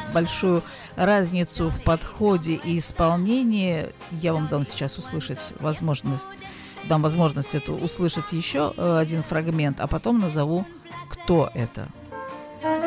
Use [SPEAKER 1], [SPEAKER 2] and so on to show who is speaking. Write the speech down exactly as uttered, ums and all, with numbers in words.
[SPEAKER 1] большую разницу в подходе и исполнении. Я вам дам сейчас услышать возможность, дам возможность эту услышать еще один фрагмент, а потом назову, кто это.